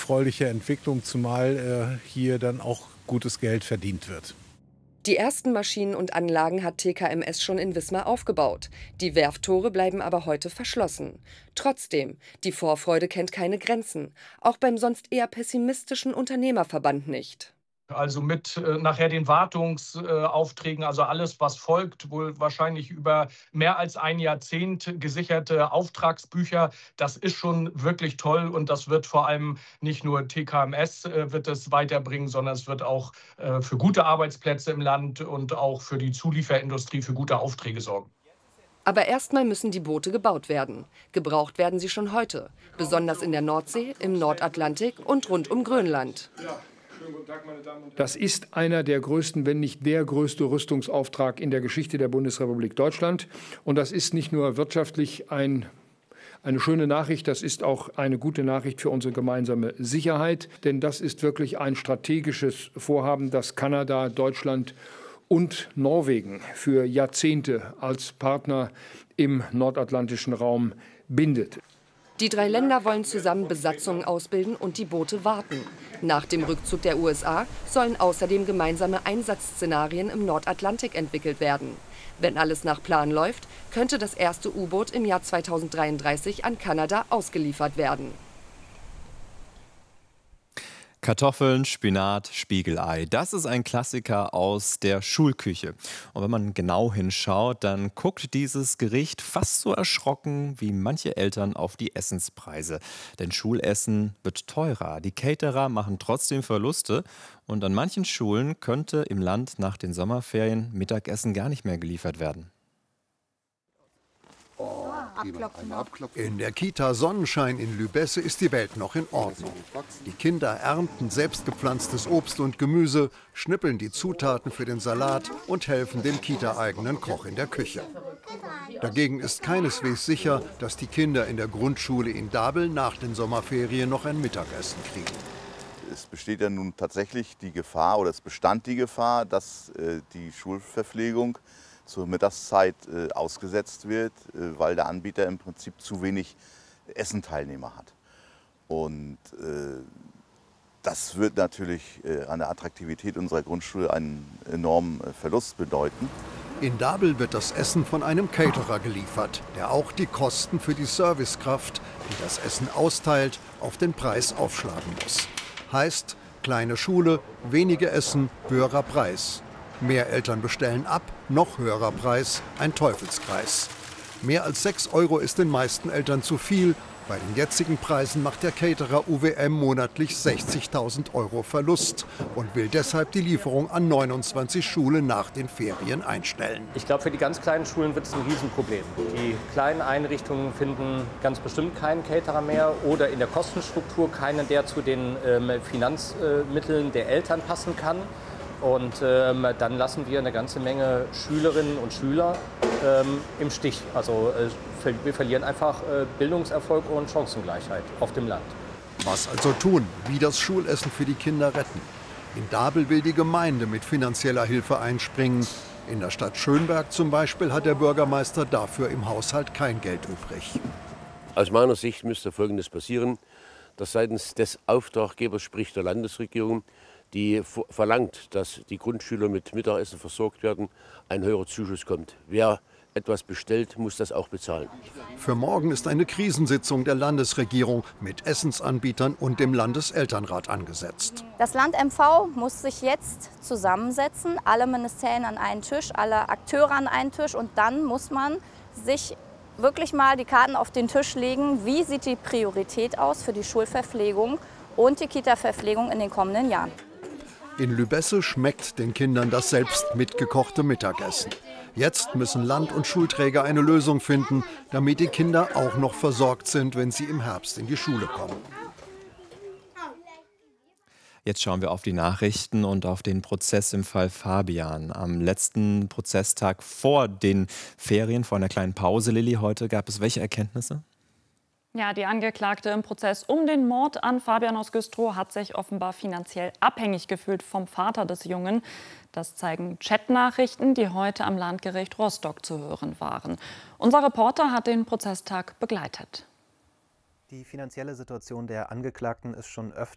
erfreuliche Entwicklung, zumal hier dann auch gutes Geld verdient wird. Die ersten Maschinen und Anlagen hat TKMS schon in Wismar aufgebaut. Die Werfttore bleiben aber heute verschlossen. Trotzdem, die Vorfreude kennt keine Grenzen. Auch beim sonst eher pessimistischen Unternehmerverband nicht. Also mit nachher den Wartungsaufträgen, also alles, was folgt, wohl wahrscheinlich über mehr als ein Jahrzehnt gesicherte Auftragsbücher. Das ist schon wirklich toll und das wird vor allem nicht nur TKMS wird es weiterbringen, sondern es wird auch für gute Arbeitsplätze im Land und auch für die Zulieferindustrie für gute Aufträge sorgen. Aber erstmal müssen die Boote gebaut werden. Gebraucht werden sie schon heute, besonders in der Nordsee, im Nordatlantik und rund um Grönland. Das ist einer der größten, wenn nicht der größte Rüstungsauftrag in der Geschichte der Bundesrepublik Deutschland. Und das ist nicht nur wirtschaftlich eine schöne Nachricht, das ist auch eine gute Nachricht für unsere gemeinsame Sicherheit. Denn das ist wirklich ein strategisches Vorhaben, das Kanada, Deutschland und Norwegen für Jahrzehnte als Partner im nordatlantischen Raum bindet. Die drei Länder wollen zusammen Besatzungen ausbilden und die Boote warten. Nach dem Rückzug der USA sollen außerdem gemeinsame Einsatzszenarien im Nordatlantik entwickelt werden. Wenn alles nach Plan läuft, könnte das erste U-Boot im Jahr 2033 an Kanada ausgeliefert werden. Kartoffeln, Spinat, Spiegelei. Das ist ein Klassiker aus der Schulküche. Und wenn man genau hinschaut, dann guckt dieses Gericht fast so erschrocken wie manche Eltern auf die Essenspreise. Denn Schulessen wird teurer. Die Caterer machen trotzdem Verluste. Und an manchen Schulen könnte im Land nach den Sommerferien Mittagessen gar nicht mehr geliefert werden. In der Kita Sonnenschein in Lübesse ist die Welt noch in Ordnung. Die Kinder ernten selbstgepflanztes Obst und Gemüse, schnippeln die Zutaten für den Salat und helfen dem Kita-eigenen Koch in der Küche. Dagegen ist keineswegs sicher, dass die Kinder in der Grundschule in Dabel nach den Sommerferien noch ein Mittagessen kriegen. Es besteht ja nun tatsächlich die Gefahr, oder es bestand die Gefahr, dass die Schulverpflegung zur Mittagszeit ausgesetzt wird, weil der Anbieter im Prinzip zu wenig Essenteilnehmer hat. Und das wird natürlich an der Attraktivität unserer Grundschule einen enormen Verlust bedeuten. In Dabel wird das Essen von einem Caterer geliefert, der auch die Kosten für die Servicekraft, die das Essen austeilt, auf den Preis aufschlagen muss. Heißt, kleine Schule, wenige Essen, höherer Preis. Mehr Eltern bestellen ab, noch höherer Preis, ein Teufelskreis. Mehr als 6 € ist den meisten Eltern zu viel. Bei den jetzigen Preisen macht der Caterer UWM monatlich 60.000 € Verlust und will deshalb die Lieferung an 29 Schulen nach den Ferien einstellen. Ich glaube, für die ganz kleinen Schulen wird es ein Riesenproblem. Die kleinen Einrichtungen finden ganz bestimmt keinen Caterer mehr oder in der Kostenstruktur keinen, der zu den Finanzmitteln der Eltern passen kann. Und dann lassen wir eine ganze Menge Schülerinnen und Schüler im Stich. Also wir verlieren einfach Bildungserfolg und Chancengleichheit auf dem Land. Was also tun? Wie das Schulessen für die Kinder retten? In Dabel will die Gemeinde mit finanzieller Hilfe einspringen. In der Stadt Schönberg zum Beispiel hat der Bürgermeister dafür im Haushalt kein Geld übrig. Aus meiner Sicht müsste Folgendes passieren, dass seitens des Auftraggebers, sprich der Landesregierung, die verlangt, dass die Grundschüler mit Mittagessen versorgt werden, ein höherer Zuschuss kommt. Wer etwas bestellt, muss das auch bezahlen. Für morgen ist eine Krisensitzung der Landesregierung mit Essensanbietern und dem Landeselternrat angesetzt. Das Land MV muss sich jetzt zusammensetzen, alle Ministerien an einen Tisch, alle Akteure an einen Tisch, und dann muss man sich wirklich mal die Karten auf den Tisch legen, wie sieht die Priorität aus für die Schulverpflegung und die Kita-Verpflegung in den kommenden Jahren. In Lübesse schmeckt den Kindern das selbst mitgekochte Mittagessen. Jetzt müssen Land- und Schulträger eine Lösung finden, damit die Kinder auch noch versorgt sind, wenn sie im Herbst in die Schule kommen. Jetzt schauen wir auf die Nachrichten und auf den Prozess im Fall Fabian. Am letzten Prozesstag vor den Ferien, vor einer kleinen Pause, Lilly, heute gab es welche Erkenntnisse? Ja, die Angeklagte im Prozess um den Mord an Fabian aus Güstrow hat sich offenbar finanziell abhängig gefühlt vom Vater des Jungen. Das zeigen Chatnachrichten, die heute am Landgericht Rostock zu hören waren. Unser Reporter hat den Prozesstag begleitet. Die finanzielle Situation der Angeklagten ist schon öfter